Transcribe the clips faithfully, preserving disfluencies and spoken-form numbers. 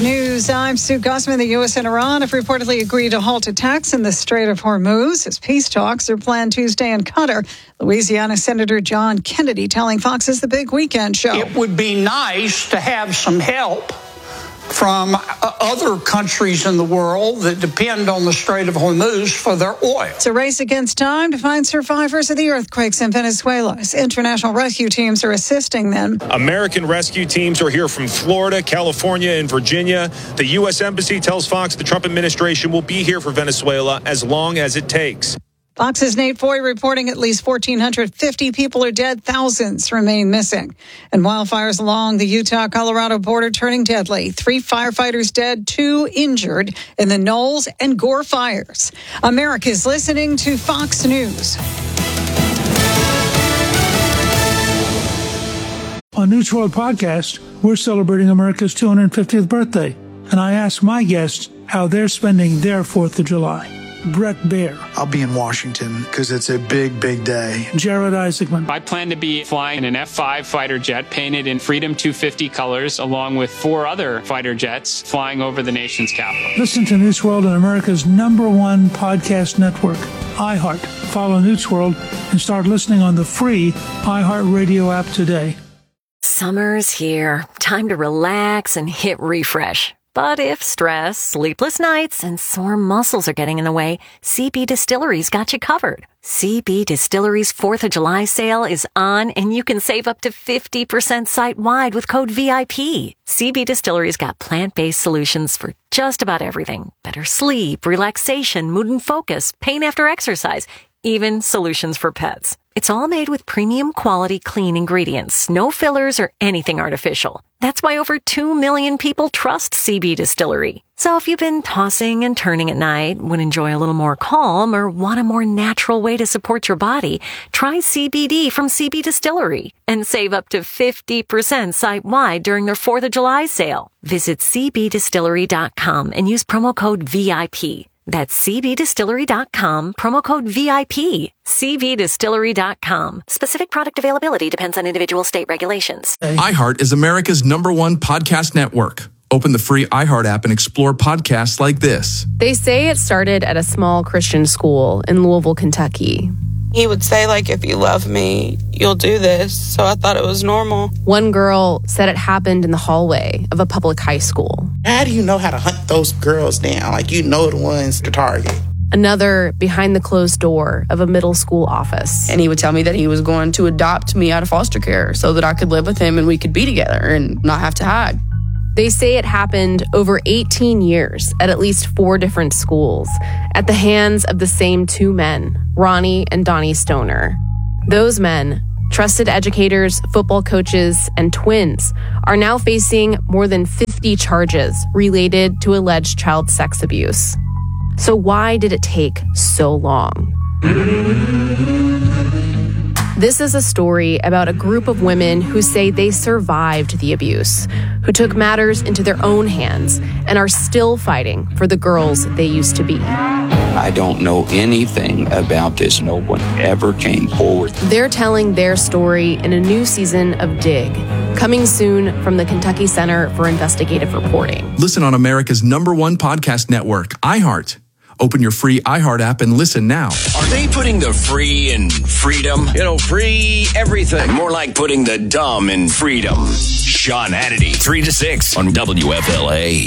News, I'm Sue Gussman. The U S and Iran have reportedly agreed to halt attacks in the Strait of Hormuz as peace talks are planned Tuesday in Qatar. Louisiana Senator John Kennedy telling Fox's The Big Weekend Show. It would be nice to have some help from other countries in the world that depend on the Strait of Hormuz for their oil. It's a race against time to find survivors of the earthquakes in Venezuela. As international rescue teams are assisting them. American rescue teams are here from Florida, California, and Virginia. The U S Embassy tells Fox the Trump administration will be here for Venezuela as long as it takes. Fox's Nate Foy reporting at least one thousand four hundred fifty people are dead, thousands remain missing. And wildfires along the Utah-Colorado border turning deadly. Three firefighters dead, two injured in the Knowles and Gore fires. America's listening to Fox News. On News World Podcast, we're celebrating America's two hundred fiftieth birthday. And I asked my guests how they're spending their fourth of July. Brett Baer. I'll be in Washington because it's a big, big day. Jared Isaacman. I plan to be flying in an F five fighter jet painted in Freedom two fifty colors, along with four other fighter jets flying over the nation's capital. Listen to News World on America's number one podcast network, iHeart. Follow News World and start listening on the free iHeartRadio app today. Summer's here. Time to relax and hit refresh. But if stress, sleepless nights, and sore muscles are getting in the way, C B Distillery's got you covered. C B Distillery's fourth of July sale is on, and you can save up to fifty percent site-wide with code V I P. C B Distillery's got plant-based solutions for just about everything. Better sleep, relaxation, mood and focus, pain after exercise, even solutions for pets. It's all made with premium quality clean ingredients, no fillers or anything artificial. That's why over two million people trust C B Distillery. So if you've been tossing and turning at night, would enjoy a little more calm, or want a more natural way to support your body, try C B D from C B Distillery and save up to fifty percent site-wide during their fourth of July sale. Visit C B distillery dot com and use promo code V I P. That's C B distillery dot com, promo code V I P. C B distillery dot com. Specific product availability depends on individual state regulations. iHeart is America's number one podcast network. Open the free iHeart app and explore podcasts like this. They say it started at a small Christian school in Louisville, Kentucky. He would say, like, if you love me, you'll do this. So I thought it was normal. One girl said it happened in the hallway of a public high school. How do you know how to hunt those girls down? Like, you know the ones to target. Another behind the closed door of a middle school office. And he would tell me that he was going to adopt me out of foster care so that I could live with him and we could be together and not have to hide. They say it happened over eighteen years at at least four different schools at the hands of the same two men, Ronnie and Donnie Stoner. Those men, trusted educators, football coaches, and twins, are now facing more than fifty charges related to alleged child sex abuse. So why did it take so long? This is a story about a group of women who say they survived the abuse, who took matters into their own hands and are still fighting for the girls they used to be. I don't know anything about this. No one ever came forward. They're telling their story in a new season of Dig, coming soon from the Kentucky Center for Investigative Reporting. Listen on America's number one podcast network, iHeart. Open your free iHeart app and listen now. Are they putting the free in freedom? You know, free everything. More like putting the dumb in freedom. Sean Hannity, three to six on W F L A.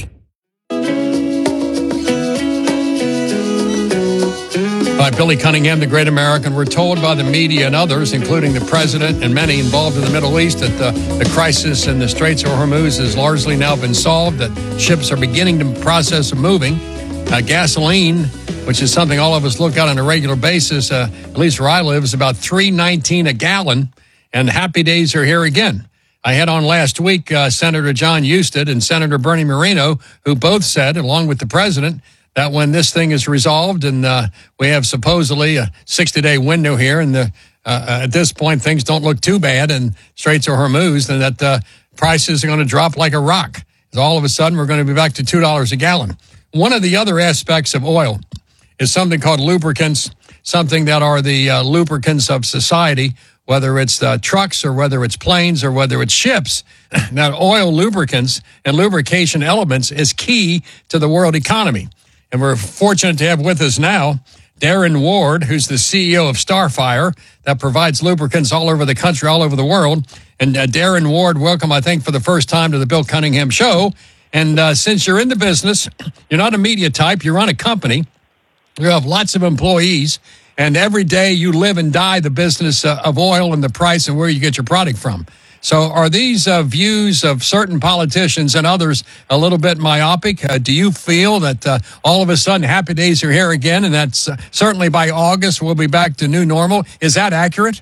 By Billy Cunningham, the great American, we're told by the media and others, including the president and many involved in the Middle East, that the, the crisis in the Straits of Hormuz has largely now been solved, that ships are beginning the process of moving. Uh, gasoline, which is something all of us look at on a regular basis, uh, at least where I live, is about three nineteen a gallon, and happy days are here again. I had on last week uh, Senator John Husted and Senator Bernie Moreno, who both said, along with the president, that when this thing is resolved and uh, we have supposedly a sixty-day window here, and the, uh, at this point things don't look too bad in Straits of Hormuz, then that uh, prices are going to drop like a rock. So all of a sudden we're going to be back to two dollars a gallon. One of the other aspects of oil is something called lubricants, something that are the uh, lubricants of society. whether it's uh, trucks or whether it's planes or whether it's ships, that oil lubricants and lubrication elements is key to the world economy. And we're fortunate to have with us now Darren Ward, who's the C E O of Starfire, that provides lubricants all over the country, all over the world. And uh, Darren Ward, welcome, I think, for the first time to the Bill Cunningham Show. And uh, since you're in the business, you're not a media type, you're on a company, you have lots of employees, and every day you live and die the business uh, of oil and the price and where you get your product from. So are these uh, views of certain politicians and others a little bit myopic? Uh, do you feel that uh, all of a sudden happy days are here again, and that's uh, certainly by August we'll be back to new normal? Is that accurate?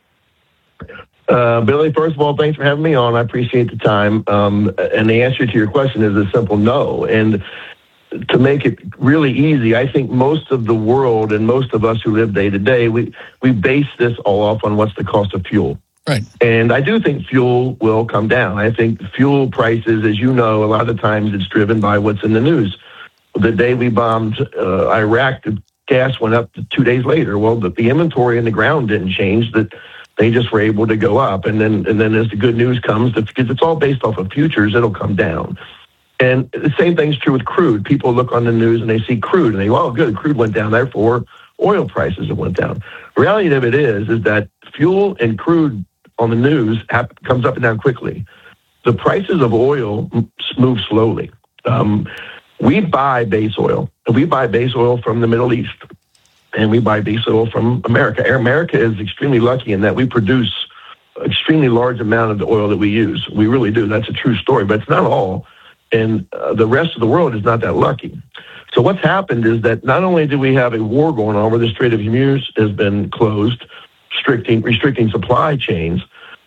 Uh, Billy, first of all, thanks for having me on. I appreciate the time. Um, and the answer to your question is a simple no. And to make it really easy, I think most of the world and most of us who live day to day, we, we base this all off on what's the cost of fuel. Right. And I do think fuel will come down. I think fuel prices, as you know, a lot of times it's driven by what's in the news. The day we bombed uh, Iraq, the gas went up two days later. Well, the, the inventory in the ground didn't change. That they just were able to go up. And then and then as the good news comes, because it's all based off of futures, it'll come down. And the same thing's true with crude. People look on the news and they see crude and they go, oh, good, crude went down, therefore oil prices have went down. The reality of it is, is that fuel and crude on the news have, comes up and down quickly. The prices of oil move slowly. Um, we buy base oil. We buy base oil from the Middle East, and we buy base oil from America. America is extremely lucky in that we produce an extremely large amount of the oil that we use. We really do. That's a true story, but it's not all. And uh, the rest of the world is not that lucky. So what's happened is that not only do we have a war going on where the Strait of Hormuz has been closed, restricting restricting supply chains,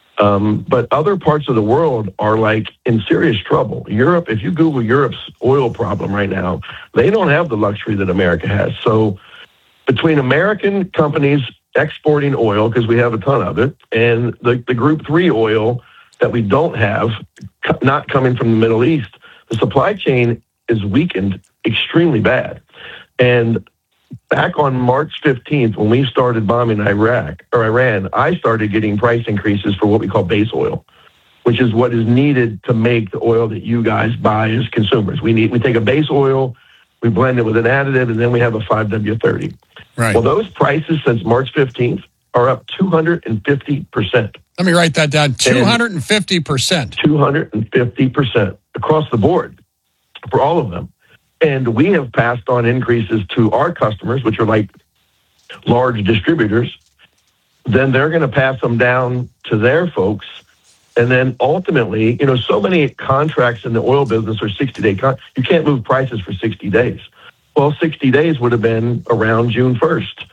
um, but other parts of the world are like in serious trouble. Europe, if you Google Europe's oil problem right now, they don't have the luxury that America has. So between American companies exporting oil, because we have a ton of it, and the, the Group three oil that we don't have, not coming from the Middle East, the supply chain is weakened extremely bad. And back on March fifteenth, when we started bombing Iraq or Iran, I started getting price increases for what we call base oil, which is what is needed to make the oil that you guys buy as consumers. We need we take a base oil, we blend it with an additive, and then we have a five W thirty. Right. Well, those prices since March fifteenth are up two hundred fifty percent. Let me write that down. two hundred fifty percent. two hundred fifty percent across the board for all of them. And we have passed on increases to our customers, which are like large distributors. Then they're going to pass them down to their folks. And then ultimately, you know, so many contracts in the oil business are sixty-day con- you can't move prices for sixty days. Well, sixty days would have been around June first.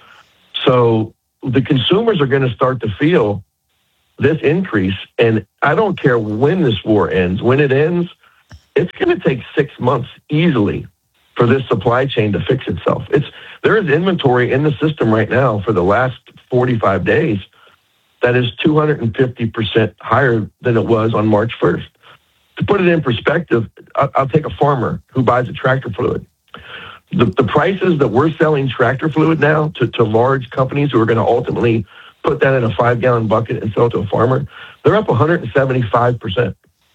So the consumers are going to start to feel this increase. And I don't care when this war ends. When it ends, it's going to take six months easily for this supply chain to fix itself. It's there is inventory in the system right now for the last forty-five days that is two hundred fifty percent higher than it was on March first. To put it in perspective, I'll, I'll take a farmer who buys a tractor fluid. The, the prices that we're selling tractor fluid now to, to large companies who are going to ultimately put that in a five-gallon bucket and sell it to a farmer, they're up one hundred seventy-five percent.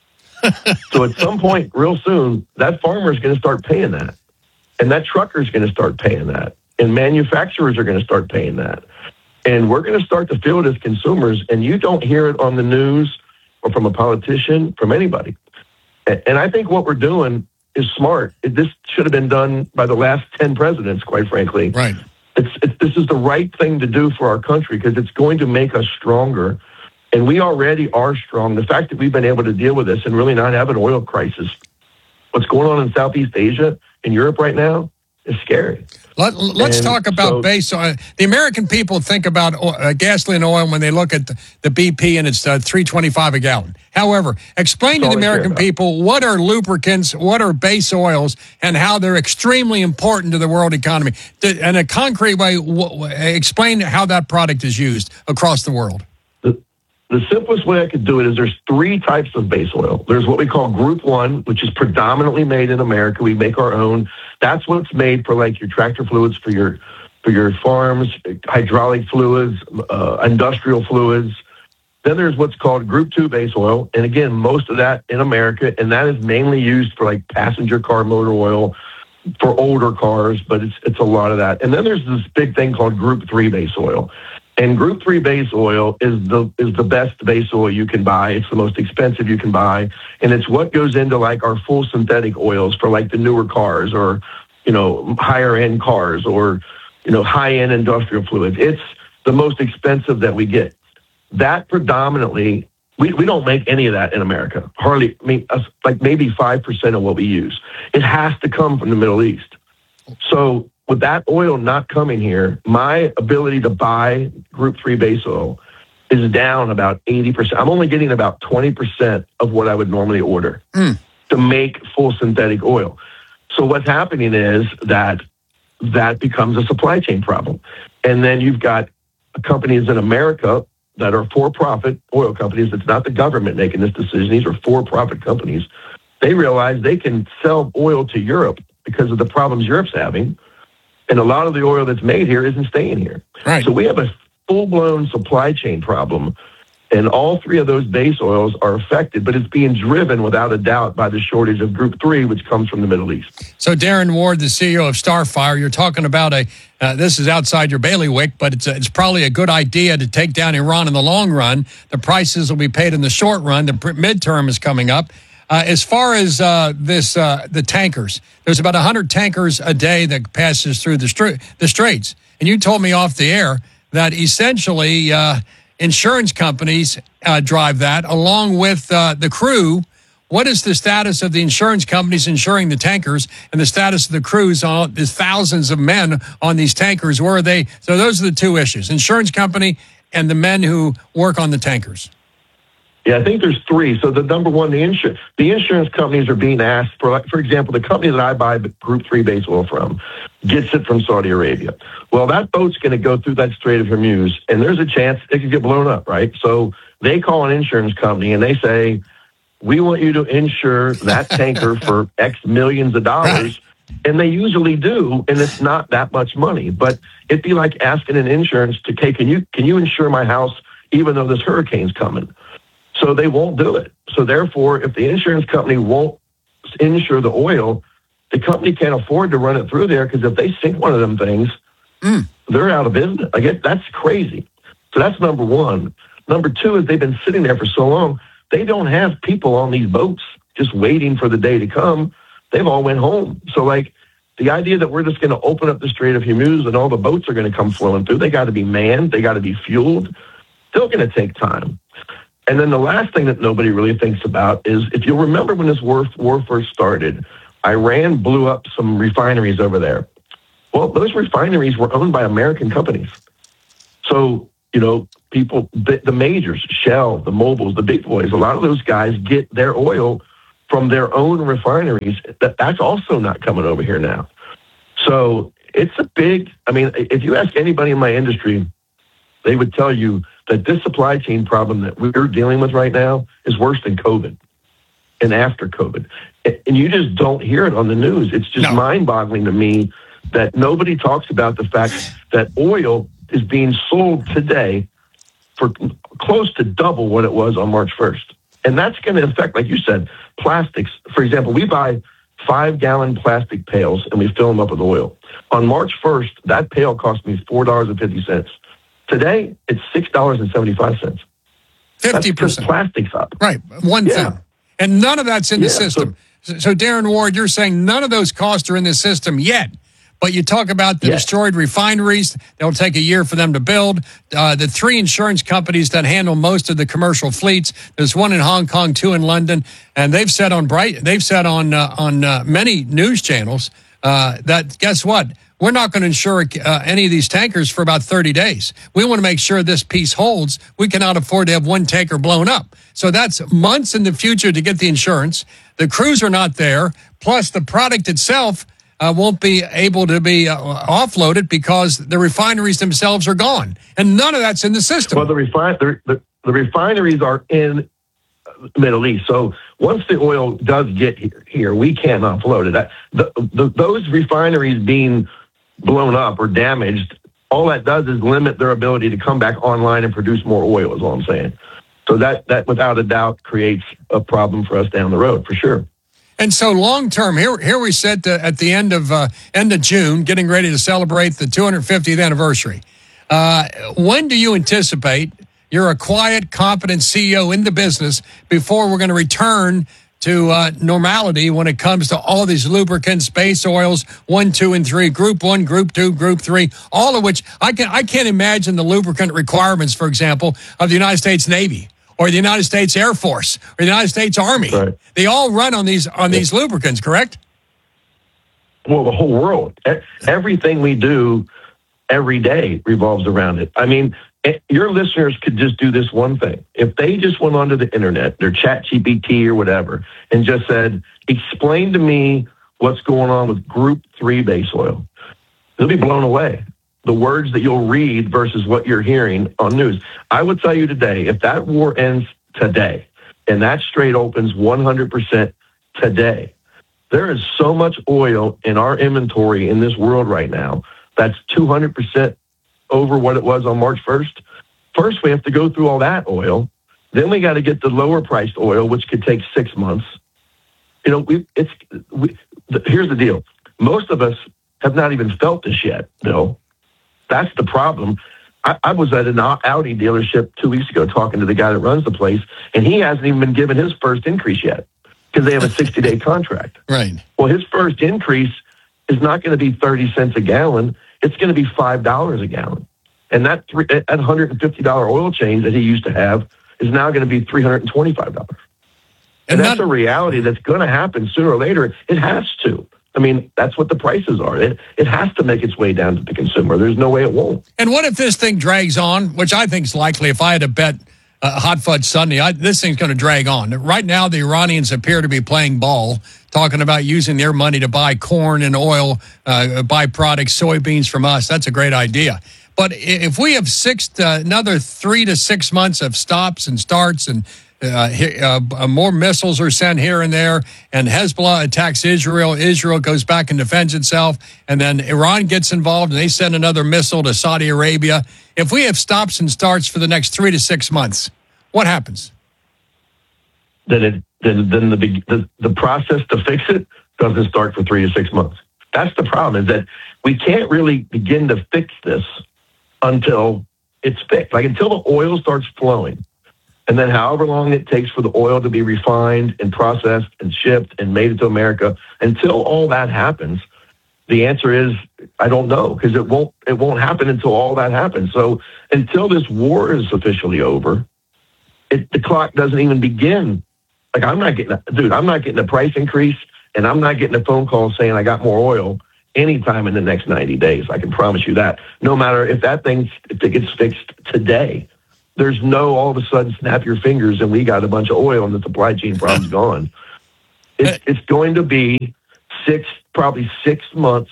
So at some point, real soon, that farmer is going to start paying that. And that trucker is going to start paying that. And manufacturers are going to start paying that. And we're going to start to feel it as consumers. And you don't hear it on the news or from a politician, from anybody. And I think what we're doing is smart. This should have been done by the last ten presidents, quite frankly. Right. It's, it's this is the right thing to do for our country because it's going to make us stronger. And we already are strong. The fact that we've been able to deal with this and really not have an oil crisis, what's going on in Southeast Asia, in Europe right now, is scary. Let, let's and talk about so, base oil. The American people think about oil, uh, gasoline oil when they look at the, the B P and it's uh, three twenty-five a gallon. However, explain to the American people what are lubricants, what are base oils, and how they're extremely important to the world economy. In a concrete way, w- explain how that product is used across the world. The simplest way I could do it is there's three types of base oil. There's what we call Group one, which is predominantly made in America. We make our own. That's what's made for like your tractor fluids for your for your farms, hydraulic fluids, uh, industrial fluids. Then there's what's called Group two base oil. And again, most of that in America, and that is mainly used for like passenger car motor oil for older cars, but it's it's a lot of that. And then there's this big thing called Group three base oil. And Group three base oil is the is the best base oil you can buy. It's the most expensive you can buy. And it's what goes into like our full synthetic oils for like the newer cars or, you know, higher end cars or, you know, high end industrial fluids. It's the most expensive that we get. That predominantly, we, we don't make any of that in America. Hardly, I mean, uh, like maybe five percent of what we use. It has to come from the Middle East. So with that oil not coming here, my ability to buy Group three base oil is down about eighty percent. I'm only getting about twenty percent of what I would normally order mm. to make full synthetic oil. So what's happening is that that becomes a supply chain problem. And then you've got companies in America that are for-profit oil companies. It's not the government making this decision. These are for-profit companies. They realize they can sell oil to Europe because of the problems Europe's having. And a lot of the oil that's made here isn't staying here. Right. So we have a full-blown supply chain problem. And all three of those base oils are affected, but it's being driven without a doubt by the shortage of Group three, which comes from the Middle East. So Darren Ward, the C E O of Starfire, you're talking about a, uh, this is outside your bailiwick, but it's a, it's probably a good idea to take down Iran in the long run. The prices will be paid in the short run. The midterm is coming up. Uh, as far as uh, this, uh, the tankers, there's about one hundred tankers a day that passes through the, str- the straits. And you told me off the air that essentially uh, insurance companies uh, drive that along with uh, the crew. What is the status of the insurance companies insuring the tankers and the status of the crews on the thousands of men on these tankers? Where are they? So those are the two issues, insurance company and the men who work on the tankers. Yeah, I think there's three. So the number one, the insurance, the insurance companies are being asked for, like, for example, the company that I buy the Group three base oil from gets it from Saudi Arabia. Well, that boat's going to go through that Strait of Hormuz, and there's a chance it could get blown up, right? So they call an insurance company and they say, we want you to insure that tanker for X millions of dollars. And they usually do, and it's not that much money. But it'd be like asking an insurance to, okay, can you, can you insure my house even though this hurricane's coming? So they won't do it. So therefore, if the insurance company won't insure the oil, the company can't afford to run it through there, because if they sink one of them things, mm. they're out of business. I guess that's crazy. So that's number one. Number two is they've been sitting there for so long, they don't have people on these boats just waiting for the day to come. They've all went home. So like the idea that we're just going to open up the Strait of Hormuz and all the boats are going to come flowing through, they got to be manned, they got to be fueled. Still going to take time. And then the last thing that nobody really thinks about is, if you'll remember when this war, war first started, Iran blew up some refineries over there. Well, those refineries were owned by American companies. So, you know, people, the, the majors, Shell, the Mobiles, the big boys, a lot of those guys get their oil from their own refineries. That, that's also not coming over here now. So it's a big, I mean, if you ask anybody in my industry, they would tell you that this supply chain problem that we're dealing with right now is worse than COVID and after COVID. And you just don't hear it on the news. It's just no. mind-boggling to me that nobody talks about the fact that oil is being sold today for close to double what it was on March first. And that's going to affect, like you said, plastics. For example, we buy five-gallon plastic pails and we fill them up with oil. On March first, that pail cost me four dollars and fifty cents. Today, it's six dollars and seventy-five cents. fifty percent. Plastics up. Right, one yeah. thing. And none of that's in yeah, the system. So, so, Darren Ward, you're saying none of those costs are in the system yet. But you talk about the yes. destroyed refineries. They'll take a year for them to build. Uh, the three insurance companies that handle most of the commercial fleets. There's one in Hong Kong, two in London, and they've said on bright. They've said on uh, on uh, many news channels uh, that guess what? We're not going to insure uh, any of these tankers for about thirty days. We want to make sure this piece holds. We cannot afford to have one tanker blown up. So that's months in the future to get the insurance. The crews are not there. Plus, the product itself uh, won't be able to be uh, offloaded because the refineries themselves are gone. And none of that's in the system. Well, the, refin- the, the, the refineries are in the Middle East. So once the oil does get here, here we can't offload it. That, the, the, those refineries being blown up or damaged, all that does is limit their ability to come back online and produce more oil, is all I'm saying. So that, that without a doubt, creates a problem for us down the road, for sure. And so long term, here here we sit uh, at the end of uh, end of June, getting ready to celebrate the two hundred fiftieth anniversary. Uh, when do you anticipate you're a quiet, confident C E O in the business before we're going to return to uh, normality when it comes to all these lubricants, base oils, one, two, and three, group one, group two, group three, all of which I can I can't imagine the lubricant requirements, for example, of the United States Navy or the United States Air Force or the United States Army. Right. They all run on these on these lubricants, correct? Well, the whole world, everything we do every day revolves around it. I mean, your listeners could just do this one thing. If they just went onto the internet, their Chat G P T or whatever, and just said, explain to me what's going on with Group three base oil, they'll be blown away. The words that you'll read versus what you're hearing on news. I would tell you today, if that war ends today, and that Strait opens one hundred percent today, there is so much oil in our inventory in this world right now that's two hundred percent over what it was on March first. First, we have to go through all that oil. Then we got to get the lower priced oil, which could take six months. You know, we, it's we, the, here's the deal. Most of us have not even felt this yet, Bill. That's the problem. I, I was at an Audi dealership two weeks ago talking to the guy that runs the place, and he hasn't even been given his first increase yet because they have a sixty-day contract. Right. Well, his first increase is not going to be thirty cents a gallon. It's going to be five dollars a gallon. And that, three, that one hundred fifty dollars oil change that he used to have is now going to be three hundred twenty-five dollars. And, and that's that, a reality that's going to happen sooner or later. It has to. I mean, that's what the prices are. It it has to make its way down to the consumer. There's no way it won't. And what if this thing drags on, which I think is likely. If I had to bet uh, Hot Fudge Sunday, I, this thing's going to drag on. Right now, the Iranians appear to be playing ball, talking about using their money to buy corn and oil, uh, byproducts, soybeans from us. That's a great idea. But if we have six, uh, another three to six months of stops and starts and Uh, uh, more missiles are sent here and there, and Hezbollah attacks Israel. Israel goes back and defends itself, and then Iran gets involved, and they send another missile to Saudi Arabia. If we have stops and starts for the next three to six months, what happens? Then, it, then, then the, the the process to fix it doesn't start for three to six months. That's the problem, is that we can't really begin to fix this until it's fixed. Like, until the oil starts flowing. And then however long it takes for the oil to be refined and processed and shipped and made into America, until all that happens, the answer is, I don't know, because it won't it won't happen until all that happens. So until this war is officially over, it, the clock doesn't even begin. Like, I'm not getting, a, dude, I'm not getting a price increase, and I'm not getting a phone call saying I got more oil anytime in the next ninety days. I can promise you that. No matter if that thing, if it gets fixed today. There's no all of a sudden snap your fingers and we got a bunch of oil and the supply chain problem's gone. It's, it's going to be six, probably six months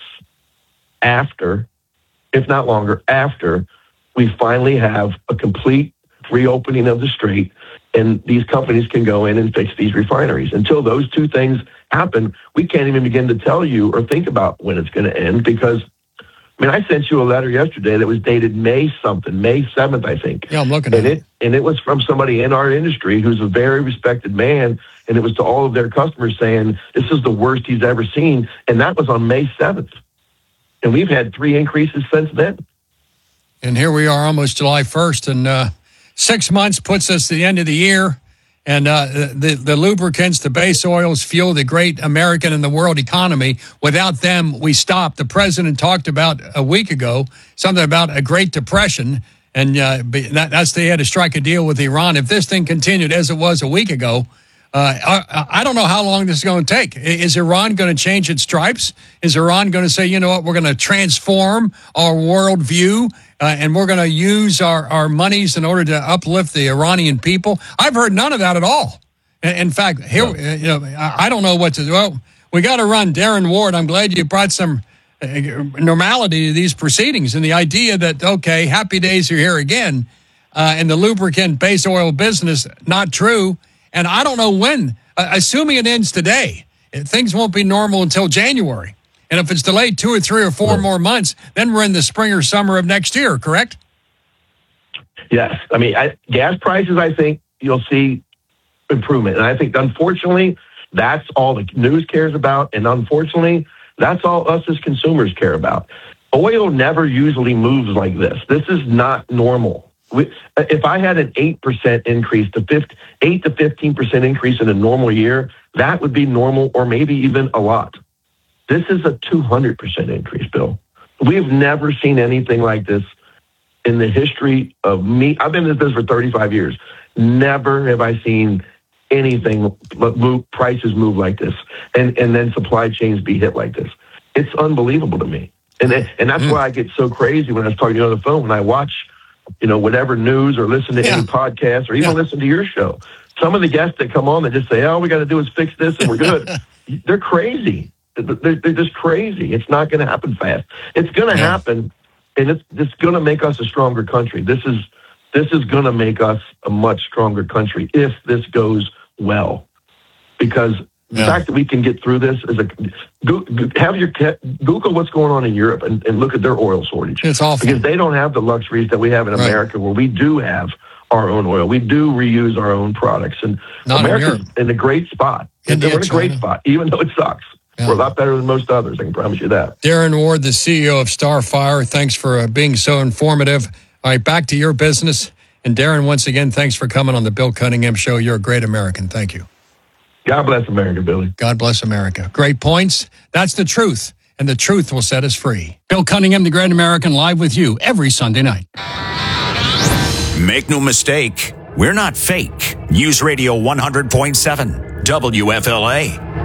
after, if not longer, after we finally have a complete reopening of the Strait and these companies can go in and fix these refineries. Until those two things happen, we can't even begin to tell you or think about when it's going to end, because I mean, I sent you a letter yesterday that was dated May something, May seventh, I think. Yeah, I'm looking and at it. it. And it was from somebody in our industry who's a very respected man, and it was to all of their customers saying, this is the worst he's ever seen, and that was on May seventh. And we've had three increases since then. And here we are almost July first, and uh, six months puts us to the end of the year. And uh, the, the lubricants, the base oils, fuel the great American and the world economy. Without them, we stop. The president talked about a week ago something about a Great Depression, and uh, that, that's they had to strike a deal with Iran. If this thing continued as it was a week ago, uh, I, I don't know how long this is going to take. Is Iran going to change its stripes? Is Iran going to say, you know what, we're going to transform our worldview? Uh, and we're going to use our, our monies in order to uplift the Iranian people? I've heard none of that at all. In, in fact, here, no. you know, I, I don't know what to do. Well, we got to run. Darren Ward, I'm glad you brought some uh, normality to these proceedings, and the idea that, okay, happy days are here again, uh, and the lubricant base oil business, not true. And I don't know when, uh, assuming it ends today, things won't be normal until January. And if it's delayed two or three or four Right. more months, then we're in the spring or summer of next year, correct? Yes. I mean, I, gas prices, I think you'll see improvement. And I think, unfortunately, that's all the news cares about. And unfortunately, that's all us as consumers care about. Oil never usually moves like this. This is not normal. We, if I had an eight percent increase to fifty, eight to fifteen percent increase in a normal year, that would be normal or maybe even a lot. This is a two hundred percent increase, Bill. We've never seen anything like this in the history of me. I've been in this business for thirty-five years. Never have I seen anything but move, prices move like this, and, and then supply chains be hit like this. It's unbelievable to me. And, and that's why I get so crazy when I was talking to you on the phone, when I watch, you know, whatever news or listen to yeah. any podcast or even yeah. listen to your show. Some of the guests that come on that just say, all we got to do is fix this and we're good. They're crazy. They're, they're just crazy. It's not going to happen fast. It's going to yeah. happen, and it's, it's going to make us a stronger country. This is this is going to make us a much stronger country if this goes well. Because the yeah. fact that we can get through this is a go, have your Google what's going on in Europe and, and look at their oil shortage. It's awful because they don't have the luxuries that we have in right. America, where we do have our own oil. We do reuse our own products, and Not America's in, in a great spot. India, We're in a great China. spot, even though it sucks. Yeah. We're a lot better than most others. I can promise you that. Darren Ward, the C E O of Starfire, thanks for uh, being so informative. All right, back to your business. And Darren, once again, thanks for coming on the Bill Cunningham Show. You're a great American. Thank you. God bless America, Billy. God bless America. Great points. That's the truth, and the truth will set us free. Bill Cunningham, the Great American, live with you every Sunday night. Make no mistake, we're not fake. News Radio one hundred point seven, W F L A.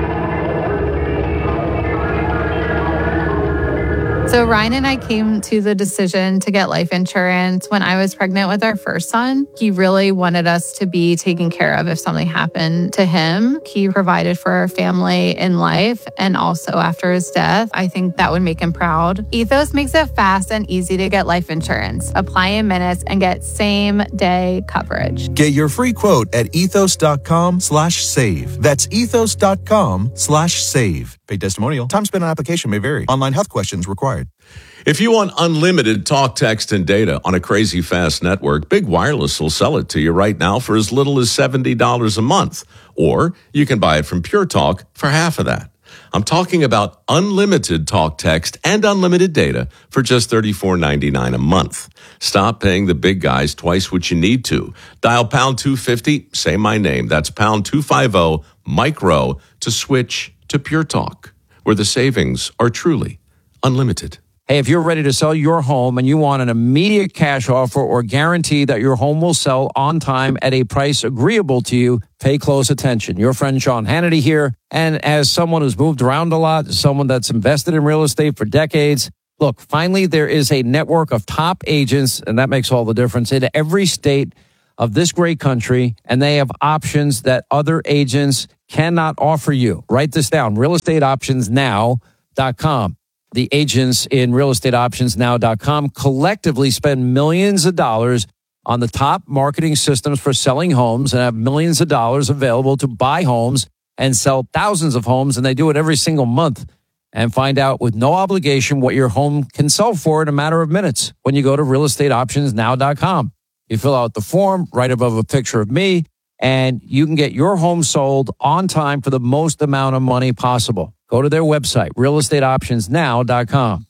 So Ryan and I came to the decision to get life insurance when I was pregnant with our first son. He really wanted us to be taken care of if something happened to him. He provided for our family in life and also after his death. I think that would make him proud. Ethos makes it fast and easy to get life insurance. Apply in minutes and get same day coverage. Get your free quote at ethos.com slash save. That's ethos.com slash save. Paid testimonial. Time spent on application may vary. Online health questions required. If you want unlimited talk, text, and data on a crazy fast network, Big Wireless will sell it to you right now for as little as seventy dollars a month. Or you can buy it from Pure Talk for half of that. I'm talking about unlimited talk, text, and unlimited data for just thirty-four ninety-nine a month. Stop paying the big guys twice what you need to. Dial pound two fifty, say my name. That's pound two fifty, micro, to switch to Pure Talk, where the savings are truly unlimited. Hey, if you're ready to sell your home and you want an immediate cash offer or guarantee that your home will sell on time at a price agreeable to you, pay close attention. Your friend Sean Hannity here. And as someone who's moved around a lot, someone that's invested in real estate for decades, look, finally there is a network of top agents, and that makes all the difference, in every state of this great country, and they have options that other agents cannot offer you. Write this down, real estate options now dot com. The agents in real estate options now dot com collectively spend millions of dollars on the top marketing systems for selling homes and have millions of dollars available to buy homes and sell thousands of homes, and they do it every single month. And find out with no obligation what your home can sell for in a matter of minutes when you go to real estate options now dot com. You fill out the form right above a picture of me, and you can get your home sold on time for the most amount of money possible. Go to their website, real estate options now dot com.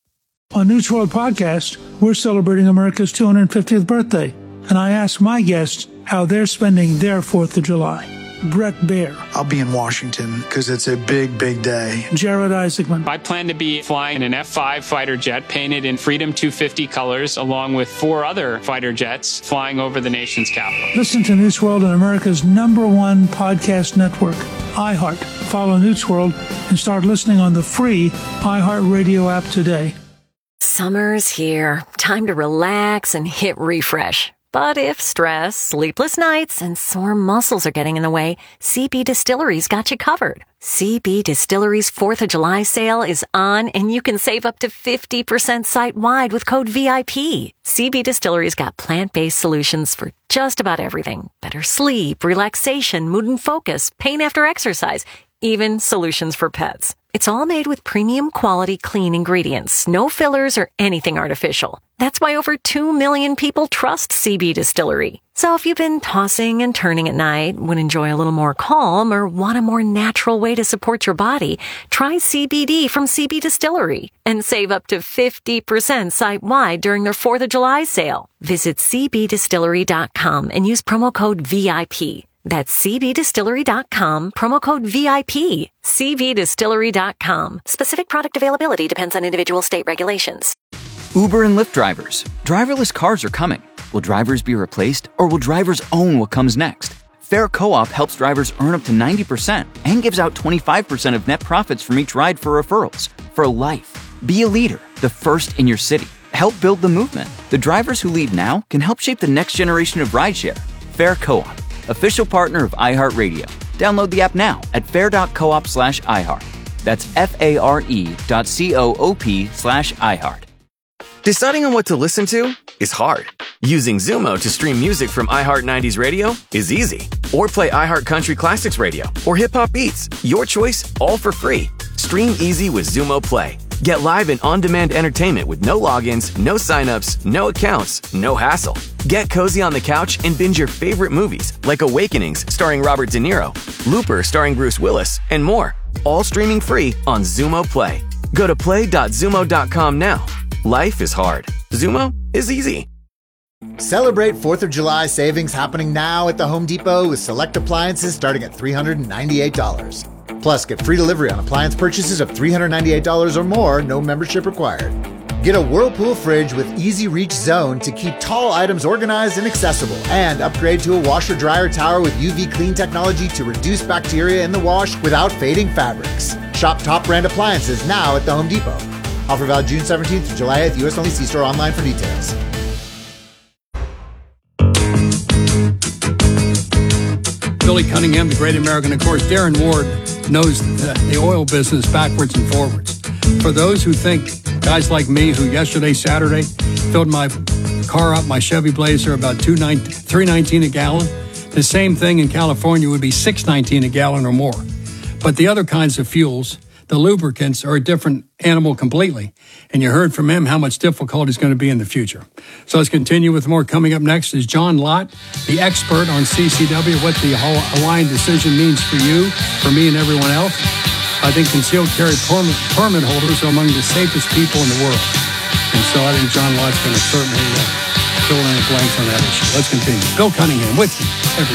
On News World Podcast, we're celebrating America's two hundred fiftieth birthday, and I asked my guests how they're spending their fourth of July. Brett Baer. I'll be in Washington because it's a big, big day. Jared Isaacman. I plan to be flying an F five fighter jet painted in Freedom two fifty colors, along with four other fighter jets flying over the nation's capital. Listen to News World on America's number one podcast network, iHeart. Follow News World and start listening on the free iHeartRadio app today. Summer's here. Time to relax and hit refresh. But if stress, sleepless nights, and sore muscles are getting in the way, C B Distillery's got you covered. C B Distillery's fourth of July sale is on, and you can save up to fifty percent site-wide with code V I P. C B Distillery's got plant-based solutions for just about everything. Better sleep, relaxation, mood and focus, pain after exercise, even solutions for pets. It's all made with premium quality clean ingredients, no fillers or anything artificial. That's why over two million people trust C B Distillery. So if you've been tossing and turning at night, would enjoy a little more calm, or want a more natural way to support your body, try C B D from C B Distillery and save up to fifty percent site-wide during their fourth of July sale. Visit c b distillery dot com and use promo code V I P. That's c b distillery dot com, promo code V I P. c b distillery dot com. Specific product availability depends on individual state regulations. Uber and Lyft drivers. Driverless cars are coming. Will drivers be replaced, or will drivers own what comes next? Fair Co-op helps drivers earn up to ninety percent and gives out twenty-five percent of net profits from each ride for referrals. For life. Be a leader, the first in your city. Help build the movement. The drivers who lead now can help shape the next generation of rideshare. Fair Co-op, official partner of iHeartRadio. Download the app now at fair.coop slash iHeart. That's F-A-R-E dot C-O-O-P slash iHeart. Deciding on what to listen to is hard. Using Zumo to stream music from iHeart nineties Radio is easy. Or play iHeart Country Classics Radio or Hip Hop Beats. Your choice, all for free. Stream easy with Zumo Play. Get live and on-demand entertainment with no logins, no signups, no accounts, no hassle. Get cozy on the couch and binge your favorite movies like Awakenings starring Robert De Niro, Looper starring Bruce Willis, and more. All streaming free on Zumo Play. Go to play dot zumo dot com now. Life is hard. Zumo is easy. Celebrate fourth of July savings happening now at the Home Depot with select appliances starting at three hundred ninety-eight dollars. Plus, get free delivery on appliance purchases of three hundred ninety-eight dollars or more, no membership required. Get a Whirlpool fridge with Easy Reach Zone to keep tall items organized and accessible. And upgrade to a washer-dryer tower with U V clean technology to reduce bacteria in the wash without fading fabrics. Shop top brand appliances now at the Home Depot. Offer valid June seventeenth to July eighth. U S only. See store online for details. Billy Cunningham, the great American. Of course, Darren Ward knows the, the oil business backwards and forwards. For those who think, guys like me, who yesterday, Saturday, filled my car up, my Chevy Blazer, about two three nineteen a gallon, the same thing in California would be six nineteen a gallon or more. But the other kinds of fuels, the lubricants, are a different animal completely. And you heard from him how much difficult it's going to be in the future. So let's continue with more. Coming up next is John Lott, the expert on C C W, what the Hawaiian decision means for you, for me, and everyone else. I think concealed carry permit, permit holders are among the safest people in the world. And so I think John Lott's going to certainly uh, fill in the blanks on that issue. Let's continue. Bill Cunningham with you every